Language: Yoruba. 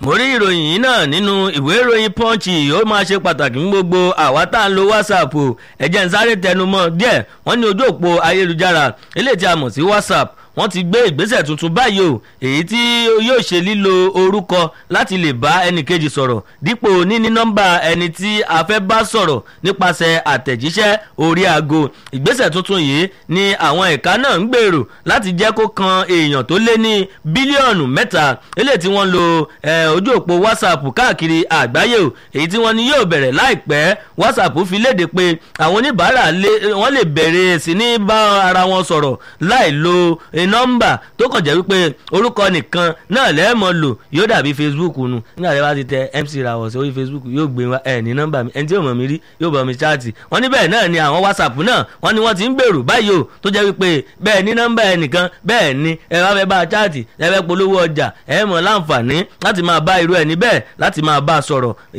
mo rí ìròyìn yìí náà nínú ìwé ìròyìn Punch. Ó máa ṣe pàtàkì fún gbogbo àwa tá à ń lo WhatsApp o. ẹ jẹ́ n sáré tẹnumọ́ díẹ̀. wọ́n ní ojú òpó ayélujára eléyìí tí a mọ̀ sí WhatsApp wọ́n ti gbé ìgbésẹ̀ tuntun báyìí o, èyí tí yóò ṣe lílo orúkọ láti lè bá ẹnìkejì sọ̀rọ̀ dípò níní nọ́mbà ẹni tí a fẹ́ bá sọ̀rọ̀ nípasẹ̀ àtẹ̀jíṣẹ́ orí aago. ìgbésẹ̀ tuntun yìí ni àwọn ẹ̀ka náà ń gbèrò láti jẹ́ kó kan èèyàn tó lé ní bílíọ̀nù 3 eléyìí tí wọ́n lo ojú òpó WhatsApp káàkiri àgbáyé o, èyí tí wọ́n ní yóò bẹ̀rẹ̀ láìpẹ́. WhatsApp fi léde pé àwọn oníbàárà wọ́n lè bẹ̀rẹ̀ sí ní bá ara wọn sọ̀rọ̀ láì lo nọ́mbà tó kàn jẹ́ wípé orúkọ nìkan náà lẹ́ẹ̀mọ́ lò. yóò dàbí Facebook nu nígbà tí a bá ti tẹ MC Rawọ sí orí Facebook yóò gbé wa ní nọ́mbà mi, ẹni tí yóò mọ̀ mí rí yóò bá mi chaati. wọ́n ní bẹ́ẹ̀ náà ni àwọn WhatsApp náà wọ́n ní wọ́n ti ń gbèrò báyìí o, tó jẹ́ wípé bẹ́ẹ̀ ní nọ́mbà ẹnìkan bẹ́ẹ̀ ni ẹ bá fẹ́ bá a chaati ẹ fẹ́ polówó ọjà ẹ mọ̀ láǹfààní láti máa bá irú ẹni bẹ́ẹ̀ láti máa bá a sọ̀rọ̀.